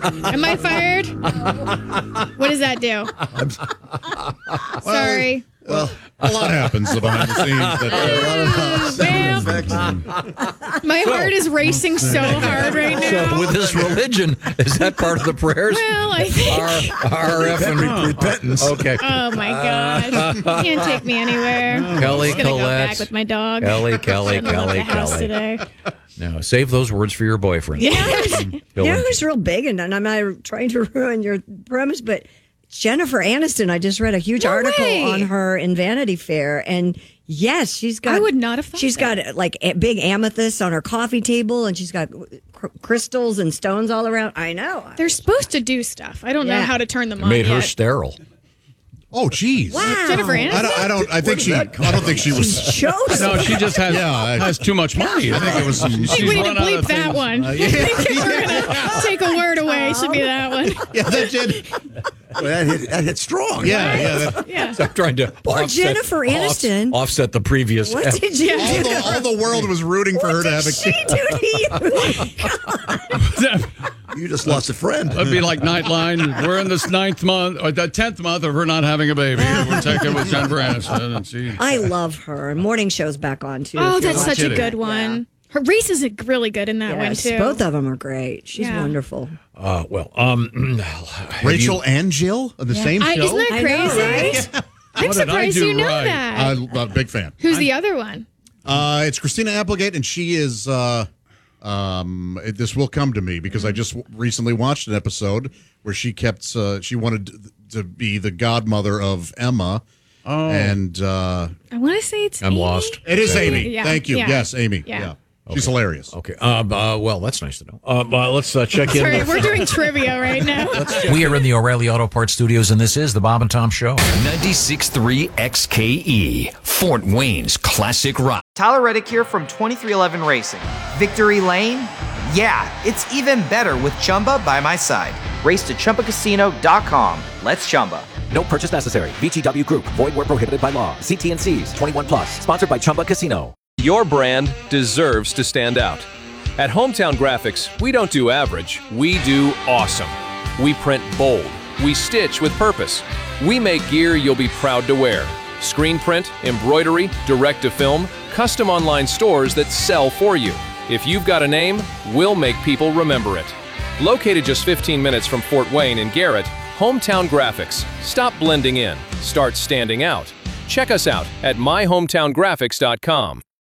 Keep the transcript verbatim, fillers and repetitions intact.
Am I fired? What does that do? Sorry. Well, a lot happens behind the scenes. That, well, my heart is racing so hard right now. So with this religion, is that part of the prayers? Well, I think. R F and repentance. Okay. Oh, my gosh. You can't take me anywhere. Kelly, I'm just going to go Colette. back with my dog. Kelly, Kelly, I'm gonna Kelly, leave the house Kelly. today. No, save those words for your boyfriend. Yeah, Bill yeah, and- it was real big, and I'm not trying to ruin your premise, but Jennifer Aniston, I just read a huge No article way. on her in Vanity Fair, and yes, she's got. I would not have thought She's that. got like a big amethyst on her coffee table, and she's got cr- crystals and stones all around. I know. They're supposed to do stuff. I don't know Yeah. how to turn them It on made her yet. sterile. oh, geez. Wow. Jennifer Aniston? I don't. I don't. I think she. I don't think she was. Shows. No, she just has Yeah, I- has too much money. I think it was. I think She's we need to run out bleep of that things. one. I think if we're going to take a word away, it should be that one. Yeah, that did. Well, that, hit, that hit strong. Yeah, yeah. That, Yeah. I'm trying to Poor offset, Jennifer Aniston. off- offset the previous. What did you all, do? the, all the world was rooting for her to have a She kid. do to you? You just lost a friend. That'd be like Nightline. We're in this ninth month or the tenth month of her not having a baby. We're taking with Jennifer Aniston, and she. I love her. Morning show's back on too. Oh, if you're that's such a kidding. good one. Her Reese is really good in that one, Yes, too. both of them are great. She's Yeah. wonderful. Uh, well, um, have Rachel you- and Jill on the same I, show. isn't that I know, crazy? right? I'm What did I surprised do you know right? that. I'm a big fan. Who's the other one? Uh, it's Christina Applegate, and she is. Uh, um, it, this will come to me because I just w- recently watched an episode where she kept. Uh, she wanted to, to be the godmother of Emma, Oh. and uh, I want to say it's I'm Amy. lost. it is Amy. Yeah, Thank you. yeah, Yes, Amy. yeah. Yeah, she's hilarious. Okay. Um, uh, well, that's nice to know. Uh, uh, let's uh, check in. Sorry, with- we're doing trivia right now. We are in the O'Reilly Auto Parts Studios, and this is the Bob and Tom Show. ninety-six point three X K E, Fort Wayne's classic rock. Tyler Reddick here from twenty-three eleven Racing. Victory Lane? Yeah, it's even better with Chumba by my side. Race to Chumba Casino dot com. Let's Chumba. No purchase necessary. V G W Group. Void where prohibited by law. See T and C's. twenty-one plus. Sponsored by Chumba Casino. Your brand deserves to stand out. At Hometown Graphics, we don't do average, we do awesome. We print bold, we stitch with purpose. We make gear you'll be proud to wear. Screen print, embroidery, direct to film, custom online stores that sell for you. If you've got a name, we'll make people remember it. Located just fifteen minutes from Fort Wayne in Garrett, Hometown Graphics. Stop blending in. Start standing out. Check us out at my hometown graphics dot com.